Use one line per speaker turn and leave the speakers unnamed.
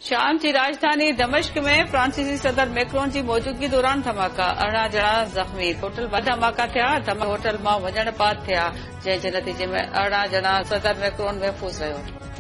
शाम की राजधानी दमिश्क में फ्रांसीसी सदर मैक्रोन की मौजूदगी दौरान धमाका 18 ॼणा ज़ख़्मी। होटल धमाका थिया। होटल मां वञण बाद थिया, जंहिं जे नतीजे में 18 ॼणा सदर मैक्रोन महफ़ूज़ रहियो।